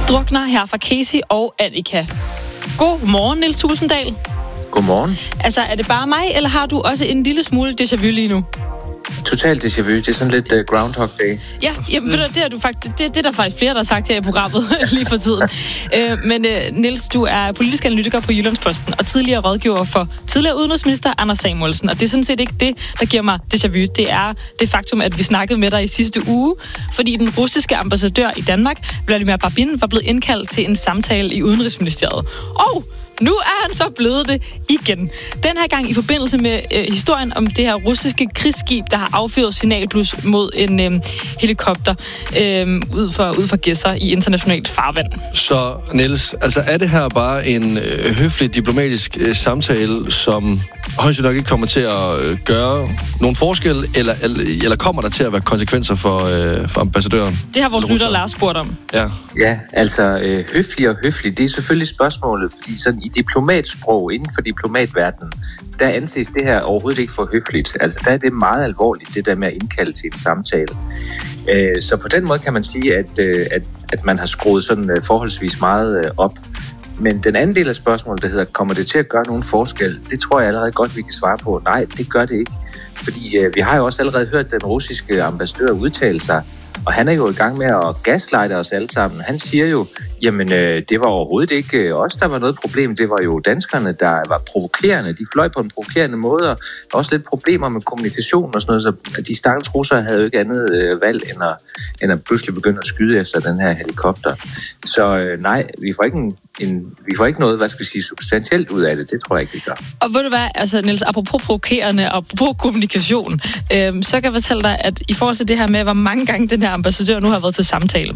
Drukner her fra Casey og Annika. God morgen, Niels Tusinddal. Godmorgen. Altså, er det bare mig, eller har du også en lille smule déjà vu lige nu? Totalt déjà vu. Det er sådan lidt Groundhog Day. Ja, jamen, det er du faktisk. Det er der faktisk flere, der har sagt her i programmet lige for tiden. Men Niels, du er politisk analytiker på Jyllandsposten og tidligere rådgiver for tidligere udenrigsminister Anders Samuelsen. Og det er sådan set ikke det, der giver mig déjà vu. Det er det faktum, at vi snakkede med dig i sidste uge, fordi den russiske ambassadør i Danmark, Vladimir Babin, var blevet indkaldt til en samtale i Udenrigsministeriet. Og nu er han så blevet det igen. Den her gang i forbindelse med historien om det her russiske krigsskib, der har affyret signalblus mod en helikopter ud for Gedser i internationalt farvand. Så Niels, altså er det her bare en høflig diplomatisk samtale, som højst nok ikke kommer til at gøre nogen forskel, eller kommer der til at være konsekvenser for ambassadøren? Det har vores lytter Lars spurgt om. Ja, altså høflig, det er selvfølgelig spørgsmålet, fordi sådan i diplomatsprog inden for diplomatverdenen, der anses det her overhovedet ikke for høfligt. Altså der er det meget alvorligt, det der med at indkalde til en samtale. Så på den måde kan man sige, at man har skruet sådan forholdsvis meget op. Men den anden del af spørgsmålet, der hedder, kommer det til at gøre nogen forskel? Det tror jeg allerede godt, vi kan svare på. Nej, det gør det ikke. Fordi vi har jo også allerede hørt den russiske ambassadør udtale sig, og han er jo i gang med at gaslighte os alle sammen. Han siger jo, jamen det var overhovedet ikke os, der var noget problem. Det var jo danskerne, der var provokerende. De fløj på en provokerende måde, og der var også lidt problemer med kommunikation og sådan noget. Så de stakkels russere havde jo ikke andet valg, end at pludselig begynde at skyde efter den her helikopter. Så nej, vi får ikke noget, hvad skal vi sige, substantielt ud af det. Det tror jeg ikke, vi gør. Og ved du hvad, altså Niels, apropos provokerende, apropos kommunikation, så kan jeg fortælle dig, at i forhold til det her med, hvor mange gange den her ambassadør nu har været til samtale,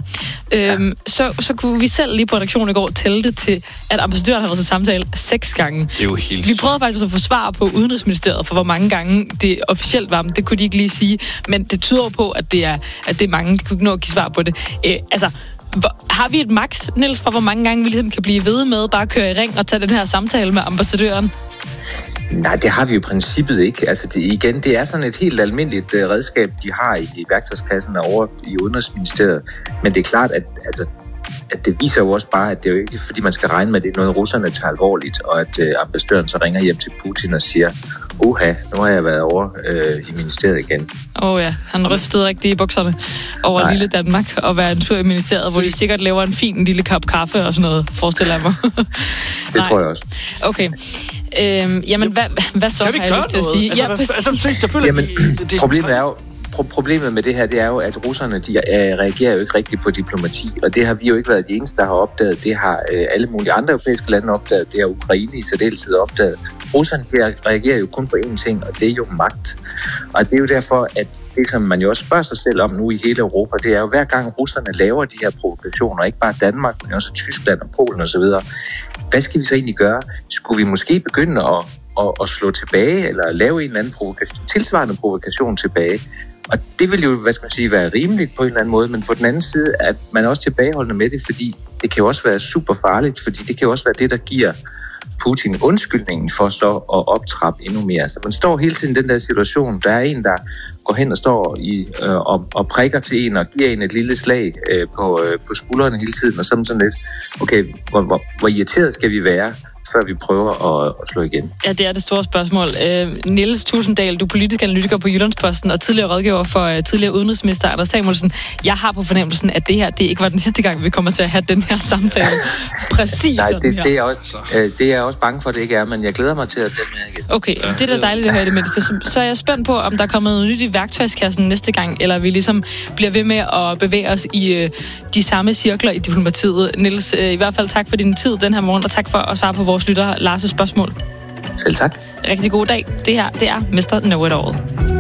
så kunne vi selv lige på redaktionen i går tælle det til, at ambassadøren har været til samtale 6 gange. Det er jo helt... Vi prøvede faktisk at få svar på Udenrigsministeriet for, hvor mange gange det officielt var, men det kunne de ikke lige sige. Men det tyder på, at det er mange, de kunne ikke nå at give svar på det. Har vi et maks, Niels, for hvor mange gange vi ligesom kan blive ved med bare at køre i ring og tage den her samtale med ambassadøren? Nej, det har vi jo i princippet ikke. Altså det er sådan et helt almindeligt redskab, de har i værktøjskassen over i Udenrigsministeriet. Men det er klart, at det viser jo også bare, at det er jo ikke, fordi man skal regne med, at det er noget, russerne tager alvorligt, og at ambassadøren så ringer hjem til Putin og siger, uha, nu har jeg været over i ministeriet igen. Ja, han røftede rigtig i bukserne over lille Danmark og være en tur i ministeriet, hvor de sikkert laver en fin lille kop kaffe og sådan noget, forestiller jeg mig. Det tror jeg også. Okay. Jamen, hvad så, kan vi har jeg lyst til at sige? Jamen, Problemet med det her, det er jo, at russerne, de reagerer jo ikke rigtigt på diplomati, og det har vi jo ikke været de eneste, der har opdaget. Det har alle mulige andre europæiske lande opdaget, det har Ukraine i særdeleshed opdaget. Russerne reagerer jo kun på én ting, og det er jo magt. Og det er jo derfor, at det, som man jo også spørger sig selv om nu i hele Europa, det er jo hver gang russerne laver de her provokationer, ikke bare Danmark, men også Tyskland og Polen osv., hvad skal vi så egentlig gøre? Skulle vi måske begynde at slå tilbage, eller lave en eller anden tilsvarende provokation tilbage? Og det vil jo, være rimeligt på en eller anden måde, men på den anden side, at man er også tilbageholdende med det, fordi det kan jo også være super farligt, fordi det kan jo også være det, der giver Putin undskyldningen for så at optrappe endnu mere. Så man står hele tiden i den der situation. Der er en, der går hen og står og prikker til en og giver en et lille slag på skuldrene hele tiden, og sådan lidt, okay, hvor irriteret skal vi være, før vi prøver at slå igen? Ja, det er det store spørgsmål. Niels Tusinddal, du er politisk analytiker på Jyllandsposten og tidligere rådgiver for tidligere udenrigsminister Anders Samuelsen. Jeg har på fornemmelsen, at det her det ikke var den sidste gang, vi kommer til at have den her samtale. Præcis sådan her. Det er jeg også bange for, at det ikke er, men jeg glæder mig til at tale med jer igen. Okay, det er da dejligt at høre det med det. Så er jeg spændt på, om der kommer noget nyt i værktøjskassen næste gang, eller vi ligesom bliver ved med at bevæge os i de samme cirkler i diplomatiet. Niels, i hvert fald tak for din tid den her morgen, og tak for at svare på vores lytter Lars' spørgsmål. Selv tak. Rigtig god dag. Det her, det er Mr. Know It All.